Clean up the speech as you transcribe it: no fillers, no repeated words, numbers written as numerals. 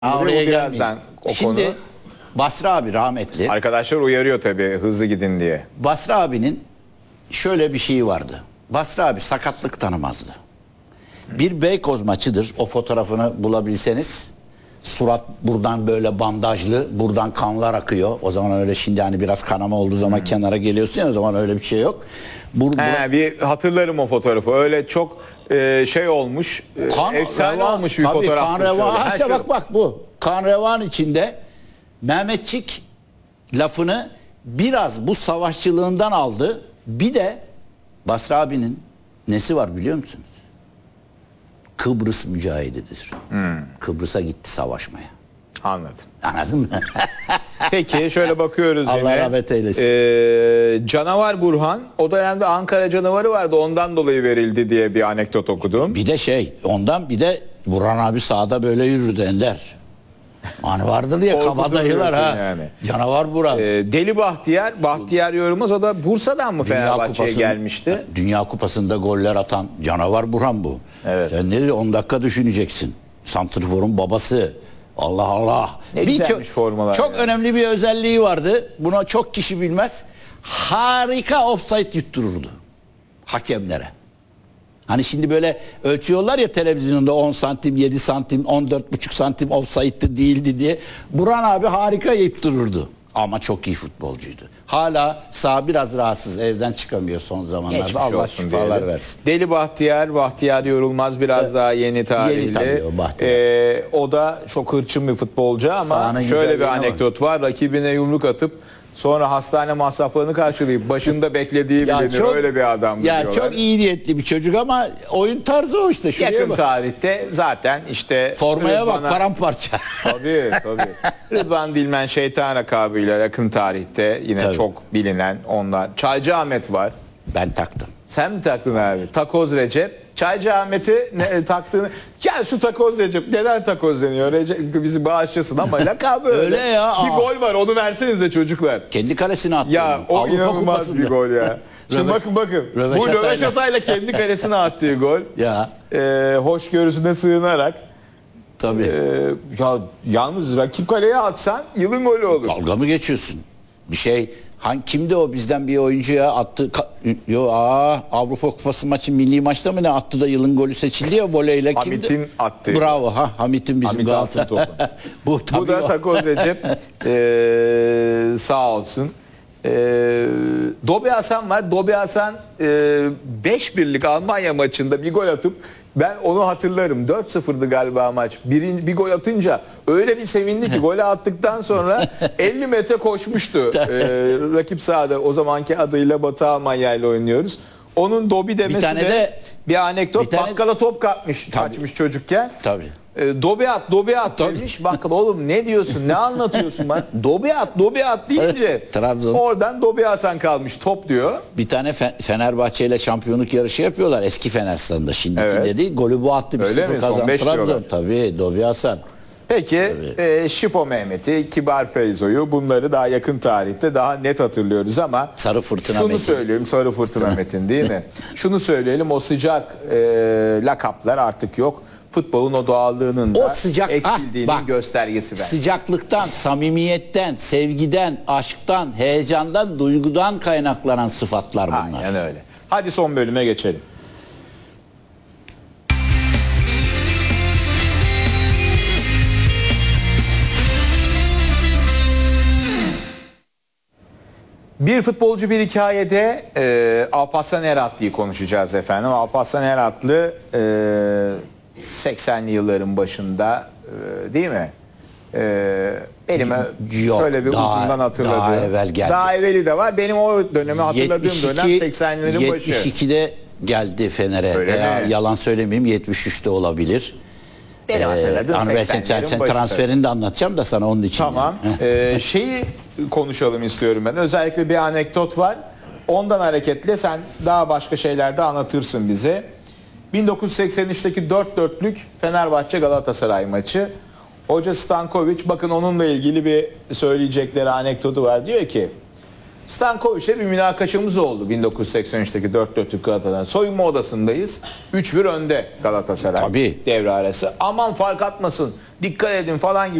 Oraya birazdan gelmeyeyim. o Şimdi konu. Basri abi rahmetli. Arkadaşlar uyarıyor tabii hızlı gidin diye. Basri abinin şöyle bir şeyi vardı. Basri abi sakatlık tanımazdı. Bir Beykoz maçıdır. O fotoğrafını bulabilseniz. Surat buradan böyle bandajlı, buradan kanlar akıyor. O zaman öyle, şimdi hani biraz kanama olduğu zaman kenara geliyorsun ya, o zaman öyle bir şey yok. Bir hatırlarım o fotoğrafı. Öyle çok şey olmuş. Efsane olmuş bir tabii, fotoğraf. kan revan. İşte bak bu. Kan revan içinde Mehmetçik lafını biraz bu savaşçılığından aldı. Bir de Basri abinin nesi var biliyor musunuz? Kıbrıs mücahididir. Kıbrıs'a gitti savaşmaya. Anladım. Anladın mı? Peki şöyle bakıyoruz Allah yine. rahmet eylesin. Canavar Burhan. O dönemde Ankara canavarı vardı. Ondan dolayı verildi diye bir anekdot okudum. Bir de ondan bir de Burhan abi sahada böyle yürürdü Ender. Hani vardır ya kabadayılar ha. Yani. Canavar Burhan. Deli Bahtiyar Yorulmaz, o da Bursa'dan mı Fenerbahçe'ye gelmişti? Dünya Kupası'nda goller atan canavar Burhan bu. Evet. Sen ne diyorsun? 10 dakika düşüneceksin. Santrfor'un babası. Allah Allah. Ne güzelmiş formalar çok yani. önemli bir özelliği vardı. Buna çok kişi bilmez. Harika offside yuttururdu hakemlere. Hani şimdi böyle ölçüyorlar ya televizyonda 10 santim, 7 santim, 14,5 santim offside'dı değildi diye. Burhan abi harika yuttururdu. Ama çok iyi futbolcuydu. Hala sağ biraz rahatsız, evden çıkamıyor son zamanlarda. Geçmiş Allah olsun şifalar diyelim. versin. Deli Bahtiyar Yorulmaz biraz daha yeni tarihli. Yeni tabii o Bahtiyar. O da çok hırçın bir futbolcu ama Sahanın şöyle bir güzelliğine anekdot var. Rakibine yumruk atıp sonra hastane masraflarını karşılayıp başında beklediği bilinir. Öyle bir adam diyorlar. Çok iyi niyetli bir çocuk ama oyun tarzı o işte. Şuraya Yakın bak. tarihte zaten işte Formaya bak, paramparça. Tabii. Rıdvan Dilmen Şeytan rakabıyla yakın tarihte yine Tabii. çok bilinen onlar. Çaycı Ahmet var. Ben taktım. Sen mi taktın abi? Takoz Recep. Çaycı Ahmet'i taktığını... Ya şu Takoz Recep neden takoz deniyor? Recep bizi bağışlasın ama lakabı öyle. Öyle ya. Bir gol var, onu versenize çocuklar. Kendi kalesine attı. Ya o Avrupa inanılmaz Kupası'nda. bir gol ya. Şimdi bakın. Bu röveşatayla kendi kalesine attığı gol. Ya Hoşgörüsüne sığınarak. tabii. Ya yalnız rakip kaleye atsan yılın golü olur. Dalga mı geçiyorsun? Bir şey, kimdi o bizden bir oyuncuya attı? Avrupa Kupası maçı, milli maçta mı ne attı da yılın golü seçildi ya voleyle, kimdi? Hamit'in attığı. Bravo Hamit'in bizim Hamit Galatasaray. Altıntopu. Bu tabii Bu da Takoz Recep. Sağ olsun. Dobi Hasan var. Dobi Hasan 5-1'lik Almanya maçında bir gol atıp, ben onu hatırlarım. 4-0'dı galiba maç. Bir gol atınca öyle bir sevindi ki golü attıktan sonra 50 metre koşmuştu. Rakip sahada, o zamanki adıyla Batı Almanya ile oynuyoruz. Onun Dobi demesi de bir anekdot. Bakkala top kaçmış çocukken. Tabii. Dobi at demiş. Bakkal, oğlum ne diyorsun, ne anlatıyorsun bana? Dobi at deyince Trabzon. oradan Dobi Hasan kalmış top diyor. Bir tane Fenerbahçe ile şampiyonluk yarışı yapıyorlar eski Fener stadında, şimdiki değil. Golü bu attı, bir Öyle 0 mi? Son kazandı beş Trabzon. diyorlar. Tabii Dobi Hasan. Peki Şifo Mehmet'i, Kibar Feyzo'yu, bunları daha yakın tarihte daha net hatırlıyoruz ama Sarı Fırtına şunu Metin. söyleyeyim, Sarı Fırtına Metin değil mi? Şunu söyleyelim, o sıcak lakaplar artık yok. Futbolun o doğallığının da eksildiğinin göstergesi bence. Sıcaklıktan, samimiyetten, sevgiden, aşktan, heyecandan, duygudan kaynaklanan sıfatlar bunlar. Aynen öyle. Hadi son bölüme geçelim. Bir futbolcu bir hikayede Alparslan Eratlı'yı konuşacağız efendim. Alparslan Eratlı 80'li yılların başında değil mi? Elime şöyle bir ucundan hatırladığım. Daha evvel geldi. Daha evveli de var. Benim o dönemi hatırladığım dönem 80'lerin başı. 72'de geldi Fener'e. Öyle Veya mi? yalan söylemeyeyim, 73'te olabilir. Benim hatırladığım Ben 80'lerin sen başı. transferini de anlatacağım da sana onun için. Tamam. Şeyi konuşalım istiyorum ben. Özellikle bir anekdot var. Ondan hareketle sen daha başka şeyler de anlatırsın bize. 1983'teki 4-4'lük Fenerbahçe Galatasaray maçı. Hoca Stankovic, bakın onunla ilgili bir söyleyecekleri anekdotu var. Diyor ki, Stankovic'le bir münakaşamız oldu 1983'teki 4-4'lük Galatasaray'dan. Soyunma odasındayız. 3-1 önde Galatasaray Tabii. devre arası. Aman fark atmasın, dikkat edin falan gibi